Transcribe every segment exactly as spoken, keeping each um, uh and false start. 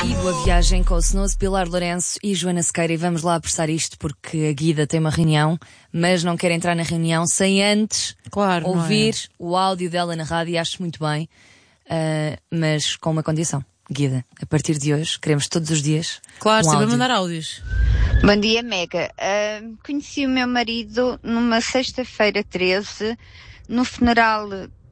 E boa viagem com o Snooze, Pilar Lourenço e Joana Sequeira. E vamos lá apressar isto porque a Guida tem uma reunião, mas não quer entrar na reunião sem antes claro, ouvir é? o áudio dela na rádio. E acho muito bem, uh, mas com uma condição. Guida, a partir de hoje queremos todos os dias Claro, um você áudio. vai mandar áudios. Bom dia, Mega. Uh, conheci o meu marido numa sexta-feira treze, no funeral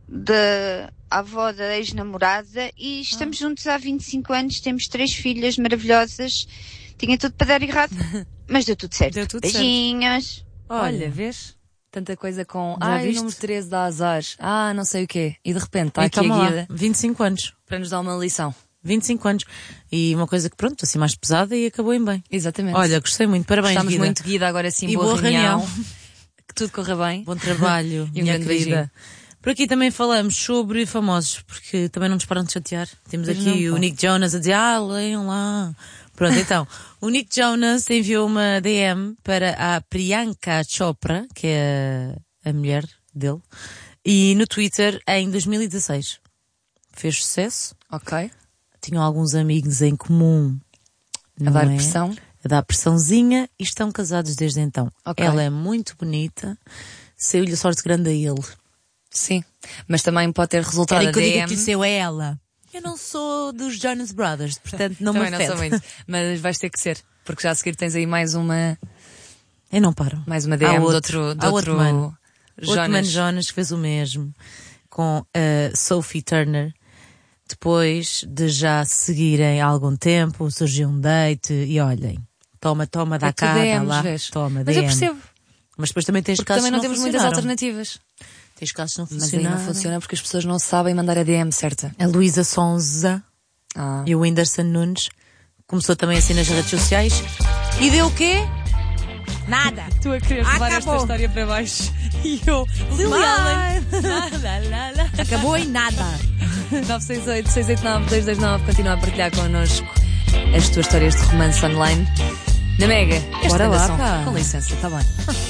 da avó da ex-namorada, e estamos ah. juntos há vinte e cinco anos, temos três filhas maravilhosas. Tinha tudo para dar errado, mas deu tudo certo. Deu tudo Beijinhos. Certo. Olha, Olha, vês? Tanta coisa com... Já Ai, viste? número treze dá azar. Ah, não sei o quê. E de repente está e aqui a Guida. Lá, vinte e cinco anos. Para nos dar uma lição. vinte e cinco anos. E uma coisa que, pronto, assim mais pesada e acabou em bem. Exatamente. Olha, gostei muito. Parabéns, Gostamos Guida. muito, Guida. Agora sim, e boa, boa reunião. reunião. Que tudo corra bem. Bom trabalho, e um minha grande querida. Beijinho. Por aqui também falamos sobre famosos, porque também não nos param de chatear. Temos Pois aqui não, o Nick Jonas a dizer, ah, leiam lá. Pronto, então, o Nick Jonas enviou uma D M para a Priyanka Chopra, que é a, a mulher dele, e no Twitter em dois mil e dezasseis. Fez sucesso. Ok. Tinham alguns amigos em comum. A dar é? pressão. A dar pressãozinha e estão casados desde então. Okay. Ela é muito bonita. Saiu-lhe a sorte grande a ele. Sim, mas também pode ter resultado Querem a que eu D diga M. que isso é ela. Eu não sou dos Jonas Brothers, portanto não me também afeta. não sou muito, mas vais ter que ser, porque já a seguir tens aí mais uma... Eu não paro. Mais uma D M de outro, de há outro, outro mano. Jonas. Outro mano Jonas que fez o mesmo com a Sophie Turner. Depois de já seguirem há algum tempo, surgiu um date e olhem, toma, toma, dá é cá, D dá Ms, lá, vês? toma, mas D M. eu percebo. Mas depois também tens porque casos também não que temos não muitas funcionaram. alternativas. Tens casos que não Mas aí funcionaram. não funciona porque as pessoas não sabem mandar a D M certa. A Luísa Sonza ah. e o Whindersson Nunes começou também assim nas redes sociais e deu o quê? Nada. Tu a querer levar esta história para baixo e eu, Lily Allen. Acabou em nada. nove seis oito, seis oito nove, dois dois nove. Continua a partilhar connosco as tuas histórias de romance online. Na Mega, esta Bora lá, som. pá. Com licença, está bem.